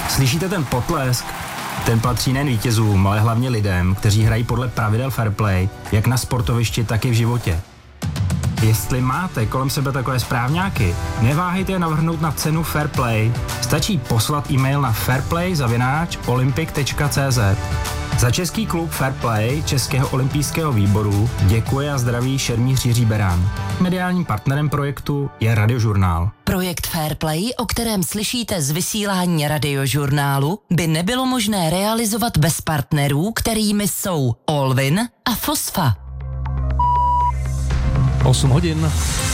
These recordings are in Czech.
Slyšíte ten potlesk? Ten patří nejen vítězům, ale hlavně lidem, kteří hrají podle pravidel fair play, jak na sportovišti, tak i v životě. Jestli máte kolem sebe takové správňáky, neváhejte je navrhnout na cenu Fair Play. Stačí poslat e-mail na fairplay@olympic.cz. Za český klub Fair Play Českého olympijského výboru děkuje a zdraví šermíř Jiří Berán. Mediálním partnerem projektu je Radiožurnál. Projekt Fair Play, o kterém slyšíte z vysílání Radiožurnálu, by nebylo možné realizovat bez partnerů, kterými jsou Allwyn a Fosfa. 8 hodin.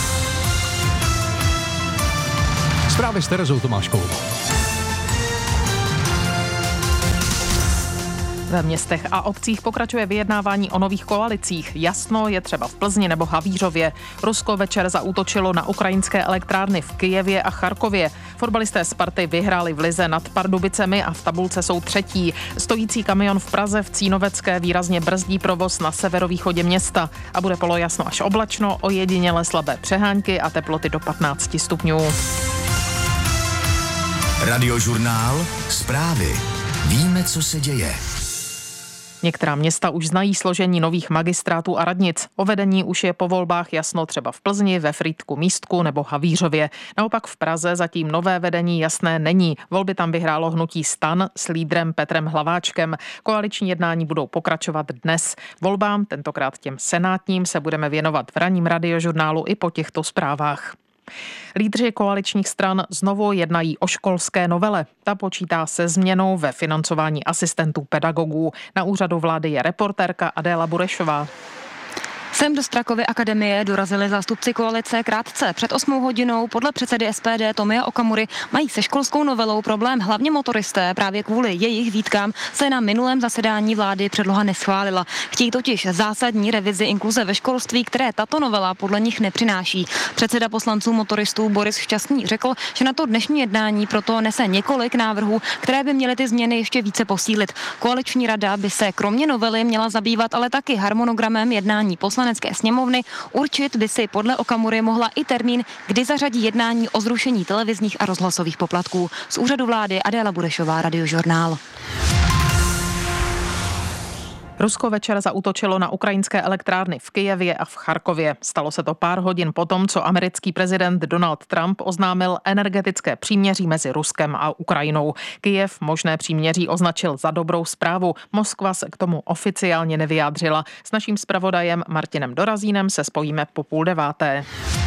Zprávy s Terezou Tomáškovou. Ve městech a obcích pokračuje vyjednávání o nových koalicích. Jasno je třeba v Plzni nebo Havířově. Rusko večer zaútočilo na ukrajinské elektrárny v Kyjevě a Charkově. Fotbalisté Sparty vyhráli v lize nad Pardubicemi a v tabulce jsou třetí. Stojící kamion v Praze v Cínovecké výrazně brzdí provoz na severovýchodě města a bude polojasno až oblačno, ojediněle slabé přehánky a teploty do 15 stupňů. Radiožurnál, zprávy. Víme, co se děje. Některá města už znají složení nových magistrátů a radnic. O vedení už je po volbách jasno třeba v Plzni, ve Frýdku Místku nebo Havířově. Naopak v Praze zatím nové vedení jasné není. Volby tam vyhrálo hnutí STAN s lídrem Petrem Hlaváčkem. Koaliční jednání budou pokračovat dnes. Volbám, tentokrát těm senátním, se budeme věnovat v ranním Radiožurnálu i po těchto zprávách. Lídři koaličních stran znovu jednají o školské novele. Ta počítá se změnou ve financování asistentů pedagogů. Na úřadu vlády je reportérka Adéla Burešová. Sem do Strakovy akademie dorazili zástupci koalice krátce před 8 hodinou. Podle předsedy SPD Tomia Okamury mají se školskou novelou problém hlavně motoristé. Právě kvůli jejich výtkám se na minulém zasedání vlády předloha neschválila. Chtějí totiž zásadní revizi inkluze ve školství, které tato novela podle nich nepřináší. Předseda poslanců motoristů Boris Šťastný řekl, že na to dnešní jednání proto nese několik návrhů, které by měly ty změny ještě více posílit. Koaliční rada by se kromě novely měla zabývat ale taky harmonogramem jednání Poslanecké sněmovny. Určit by si podle Okamury mohla i termín, kdy zařadí jednání o zrušení televizních a rozhlasových poplatků. Z úřadu vlády Adéla Burešová, Radiožurnál. Rusko večer zaútočilo na ukrajinské elektrárny v Kyjevě a v Charkově. Stalo se to pár hodin potom, co americký prezident Donald Trump oznámil energetické příměří mezi Ruskem a Ukrajinou. Kyjev možné příměří označil za dobrou zprávu. Moskva se k tomu oficiálně nevyjádřila. S naším zpravodajem Martinem Dorazínem se spojíme po 8:30.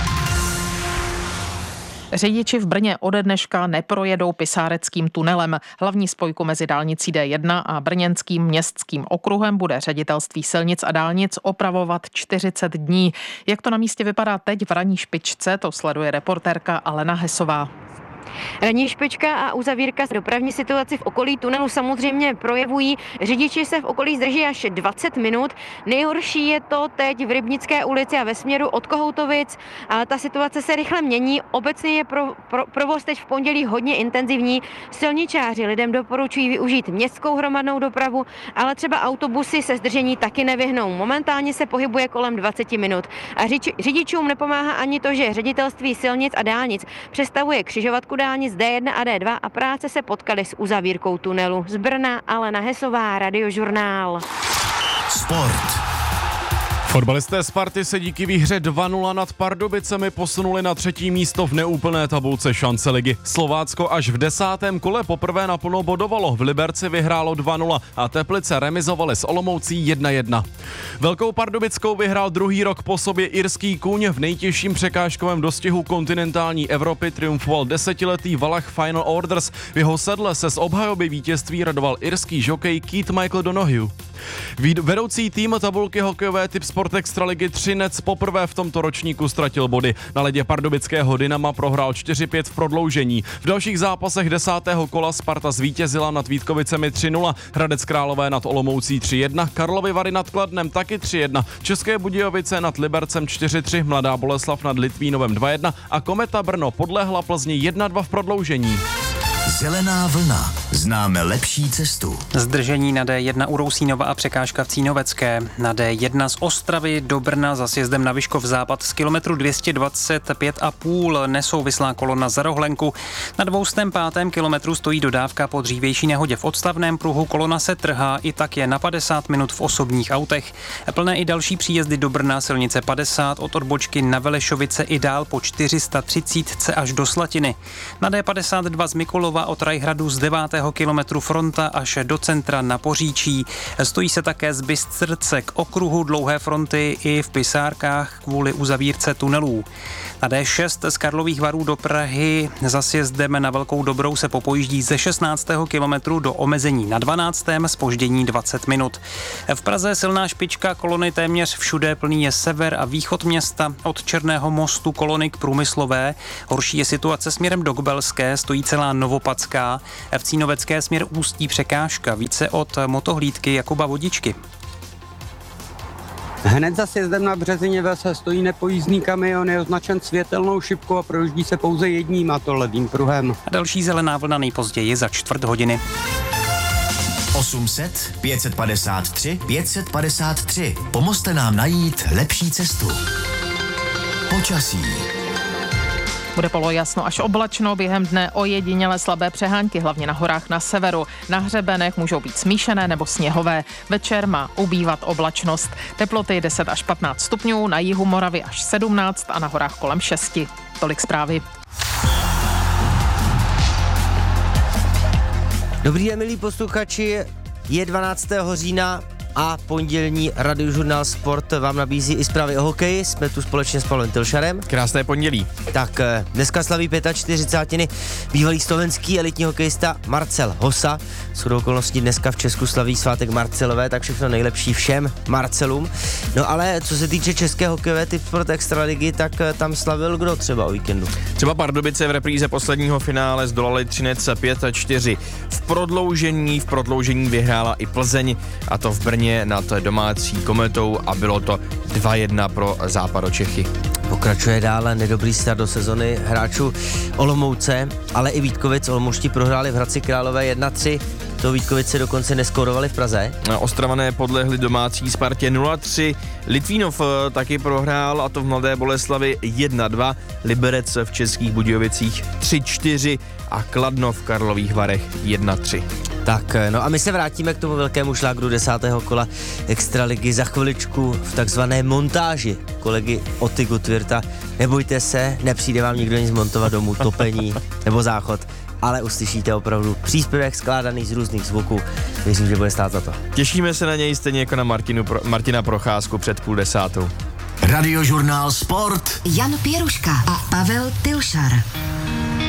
Řidiči v Brně ode dneška neprojedou Pisáreckým tunelem. Hlavní spojku mezi dálnicí D1 a brněnským městským okruhem bude Ředitelství silnic a dálnic opravovat 40 dní. Jak to na místě vypadá teď v ranní špičce, to sleduje reportérka Alena Hesová. Ranní špička a uzavírka dopravní situaci v okolí tunelu samozřejmě projevují. Řidiči se v okolí zdrží až 20 minut. Nejhorší je to teď v Rybnické ulici a ve směru od Kohoutovic, ale ta situace se rychle mění. Obecně je provoz teď v pondělí hodně intenzivní. Silničáři lidem doporučují využít městskou hromadnou dopravu, ale třeba autobusy se zdržení taky nevyhnou. Momentálně se pohybuje kolem 20 minut. A řidičům nepomáhá ani to, že Ředitelství silnic a dálnic přestavuje křižovatku dálnic D1 a D2 a práce se potkaly s uzavírkou tunelu. Z Brna Alena Hesová, Radiožurnál. Sport. Fotbalisté Sparty se díky výhře 2-0 nad Pardubicemi posunuli na 3. místo v neúplné tabulce šance ligy. Slovácko až v 10. kole poprvé naplno bodovalo. V Liberci vyhrálo 2-0 a Teplice remizovaly s Olomoucí 1-1. Velkou Pardubickou vyhrál druhý rok po sobě irský kůň. V nejtěžším překážkovém dostihu kontinentální Evropy triumfoval 10letý Valach Final Orders. V jeho sedle se z obhajoby vítězství radoval irský žokej Keith Michael Donoghue. Vedoucí tým tabulky hokejové typ Sport Extraligy Třinec poprvé v tomto ročníku ztratil body. Na ledě pardubického Dynama prohrál 4-5 v prodloužení. V dalších zápasech 10. kola Sparta zvítězila nad Vítkovicemi 3-0, Hradec Králové nad Olomoucí 3-1, Karlovy Vary nad Kladnem taky 3-1, České Budějovice nad Libercem 4-3, Mladá Boleslav nad Litvínovem 2-1 a Kometa Brno podlehla Plzni 1-2 v prodloužení. Zelená vlna. Známe lepší cestu. Zdržení na D1 u Rousínova a překážka v Cínovecké. Na D1 z Ostravy do Brna za sjezdem na Vyškov západ z kilometru 225,5 nesouvislá kolona za Rohlenku. Na 205. kilometru stojí dodávka po dřívější nehodě v odstavném pruhu. Kolona se trhá, i tak je na 50 minut v osobních autech. Plné i další příjezdy do Brna, silnice 50 od odbočky na Velešovice i dál po 430 až do Slatiny. Na D52 z Mikulova od Rajhradu z 9. kilometru fronta až do centra na Poříčí. Stojí se také z Bystrce k okruhu dlouhé fronty i v Pisárkách kvůli uzavírce tunelů. Na D6 z Karlových Varů do Prahy za sjezdem na Velkou Dobrou se popojíždí ze 16. kilometru do omezení na 12. zpoždění 20 minut. V Praze silná špička, kolony téměř všude, plný je sever a východ města, od Černého mostu kolony k Průmyslové. Horší je situace směrem do Kbelské, stojí celá Novopadská. V Cínovecké směr Ústí překážka, více od motohlídky Jakuba Vodičky. Hned za sjezdem na Březině se stojí nepojízdný kamion, je označen světelnou šipkou a projíždí se pouze jedním, a to levým pruhem. A další zelená vlna nejpozději za čtvrt hodiny. 800 553 553. Pomozte nám najít lepší cestu. Počasí. Bude polojasno až oblačno, během dne ojediněle slabé přehánky, hlavně na horách na severu. Na hřebenech můžou být smíšené nebo sněhové. Večer má ubývat oblačnost. Teploty 10 až 15 stupňů, na jihu Moravy až 17 a na horách kolem 6. Tolik zprávy. Dobrý den, milí posluchači, je 12. října a pondělní Radiožurnál Sport vám nabízí i zprávy o hokeji. Jsme tu společně s Pavlem Tilšarem. Krásné pondělí. Tak dneska slaví 45. bývalý slovenský elitní hokejista Marcel Hossa. Shodou okolností dneska v Česku slaví svátek Marcelové, tak všechno nejlepší všem Marcelům. No ale co se týče české hokejové Tipsport Extraligy, tak tam slavil kdo třeba o víkendu? Třeba Pardubice v repríze posledního finále zdolali Třinec 5-4. V prodloužení vyhrála i Plzeň, a to v Brně nad domácí Kometou, a bylo to 2-1 pro Západočechy. Pokračuje dále nedobrý start do sezony hráčů Olomouce, ale i Vítkovic. Olomoučtí prohráli v Hradci Králové 1-3. To Vítkovice dokonce neskórovali v Praze. Ostravané podlehli domácí Spartě 0-3. Litvínov taky prohrál, a to v Mladé Boleslavi 1-2. Liberec v Českých Budějovicích 3-4 a Kladno v Karlových Varech 1-3. Tak, no a my se vrátíme k tomu velkému šlágru 10. kola Extraligy za chviličku v takzvané montáži kolegy Oty Gutwirta. Nebojte se, nepřijde vám nikdo nic montovat domů, topení nebo záchod, ale uslyšíte opravdu příspěvek skládaný z různých zvuků. Věřím, že bude stát za to. Těšíme se na něj stejně jako na Martina Procházku před 9:30. Radiožurnál Sport. Jan Pěruška a Pavel Tilšar.